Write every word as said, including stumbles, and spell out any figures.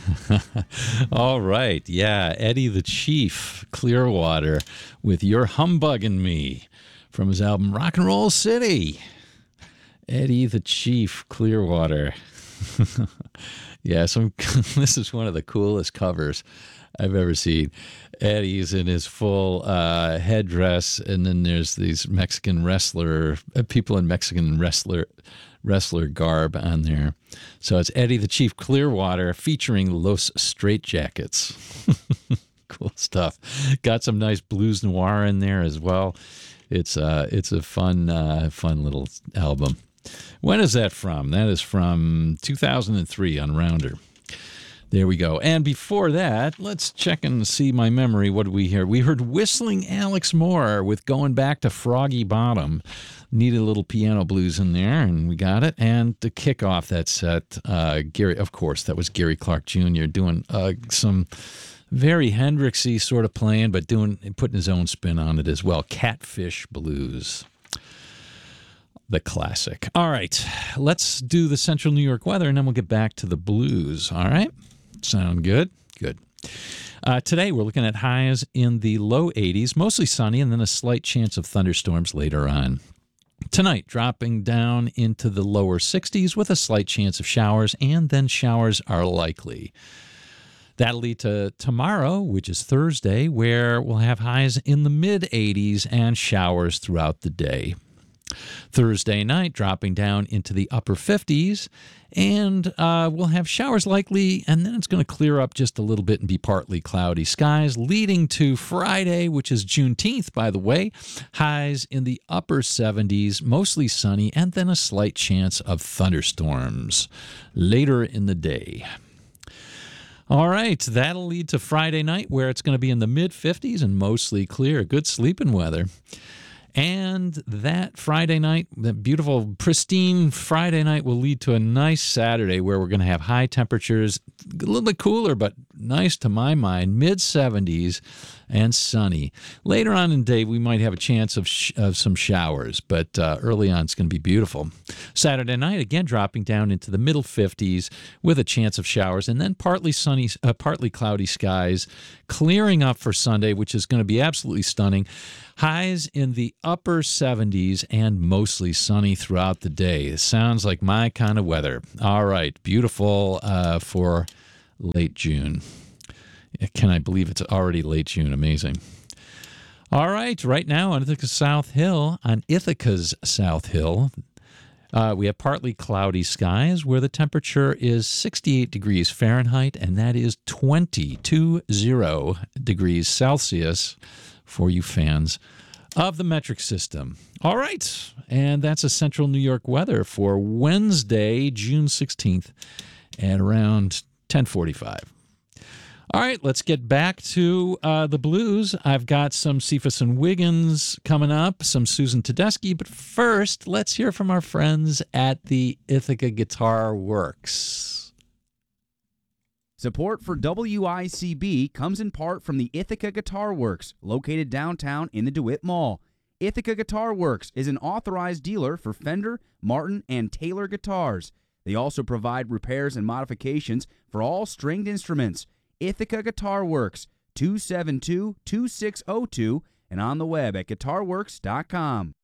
All right. Yeah. Eddie the Chief, Clearwater, with You're Humbugging Me from his album Rock and Roll City. Eddie the Chief, Clearwater. Yeah, some, this is one of the coolest covers I've ever seen. Eddie's in his full uh, headdress, and then there's these Mexican wrestler, uh, people in Mexican wrestler wrestler garb on there. So it's Eddie the Chief Clearwater featuring Los Straitjackets. Cool stuff. Got some nice blues noir in there as well. It's uh, it's a fun, uh, fun little album. When is that from? That is from two thousand three on Rounder. There we go. And before that, let's check and see my memory. What did we hear? We heard Whistling Alex Moore with Going Back to Froggy Bottom. Needed a little piano blues in there, and we got it. And to kick off that set, uh, Gary, of course, that was Gary Clark Junior doing uh, some very Hendrixy sort of playing, but doing putting his own spin on it as well. Catfish Blues. The classic. All right, let's do the Central New York weather, and then we'll get back to the blues. All right? Sound good? Good. Uh, today, we're looking at highs in the low eighties, mostly sunny, and then a slight chance of thunderstorms later on. Tonight, dropping down into the lower sixties with a slight chance of showers, and then showers are likely. That'll lead to tomorrow, which is Thursday, where we'll have highs in the mid eighties and showers throughout the day. Thursday night, dropping down into the upper fifties, and uh, we'll have showers likely, and then it's going to clear up just a little bit and be partly cloudy skies, leading to Friday, which is Juneteenth, by the way, highs in the upper seventies, mostly sunny, and then a slight chance of thunderstorms later in the day. All right, that'll lead to Friday night, where it's going to be in the mid fifties and mostly clear, good sleeping weather. And that Friday night, that beautiful, pristine Friday night will lead to a nice Saturday where we're going to have high temperatures, a little bit cooler, but nice to my mind, mid seventies and sunny. Later on in the day, we might have a chance of, sh- of some showers, but uh, early on it's going to be beautiful. Saturday night, again, dropping down into the middle fifties with a chance of showers, and then partly sunny, uh, partly cloudy skies, clearing up for Sunday, which is going to be absolutely stunning. Highs in the upper seventies and mostly sunny throughout the day. It sounds like my kind of weather. All right, beautiful uh, for late June. Can I believe it's already late June? Amazing. All right, right now on Ithaca's South Hill, on Ithaca's South Hill, uh, we have partly cloudy skies where the temperature is sixty-eight degrees Fahrenheit, and that is twenty-two degrees Celsius for you fans of the metric system. All right, and that's a Central New York weather for Wednesday, June sixteenth at around ten forty-five. All right, let's get back to uh, the blues. I've got some Cephas and Wiggins coming up, some Susan Tedeschi, but first, let's hear from our friends at the Ithaca Guitar Works. Support for W I C B comes in part from the Ithaca Guitar Works, located downtown in the DeWitt Mall. Ithaca Guitar Works is an authorized dealer for Fender, Martin, and Taylor guitars. They also provide repairs and modifications for all stringed instruments. Ithaca Guitar Works, two seven two, two six zero two, and on the web at guitar works dot com.